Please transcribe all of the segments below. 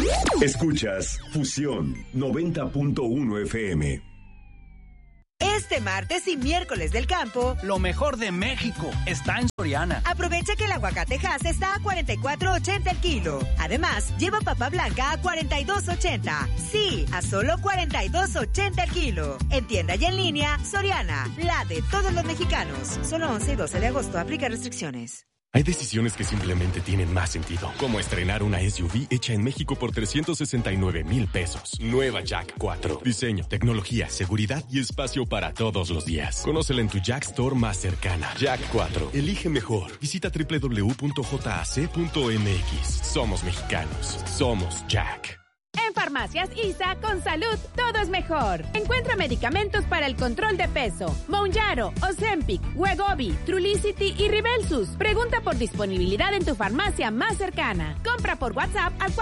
Escuchas Fusión 90.1 FM. Este martes y miércoles del campo, lo mejor de México está en Soriana. Aprovecha que el aguacate Hass está a $44.80 el kilo. Además, lleva papa blanca a $42.80. Sí, a solo $42.80 el kilo. En tienda y en línea, Soriana, la de todos los mexicanos. Solo 11 y 12 de agosto. Aplica restricciones. Hay decisiones que simplemente tienen más sentido, como estrenar una SUV hecha en México por $369,000 pesos. Nueva Jack 4. Diseño, tecnología, seguridad y espacio para todos los días. Conócela en tu Jack Store más cercana. Jack 4. Elige mejor. Visita www.jac.mx. Somos mexicanos. Somos Jack. En Farmacias ISA, con salud, todo es mejor. Encuentra medicamentos para el control de peso. Mounjaro, Ozempic, Wegovy, Trulicity y Ribelsus. Pregunta por disponibilidad en tu farmacia más cercana. Compra por WhatsApp al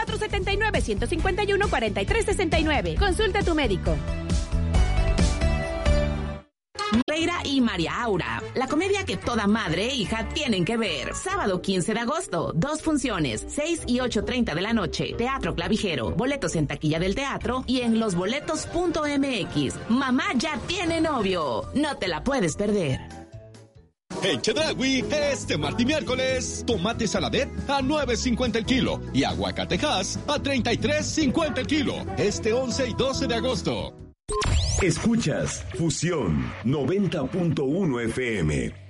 479-151-4369. Consulta a tu médico. Moreira y María Aura, la comedia que toda madre e hija tienen que ver. Sábado 15 de agosto, 2 funciones, 6 y 8:30 de la noche. Teatro Clavijero, boletos en taquilla del teatro y en losboletos.mx. Mamá ya tiene novio, no te la puedes perder. En Chedraui, este martes y miércoles, tomate saladet a $9.50 el kilo y aguacate Hass a $33.50 el kilo. Este 11 y 12 de agosto. Escuchas Fusión 90.1 FM.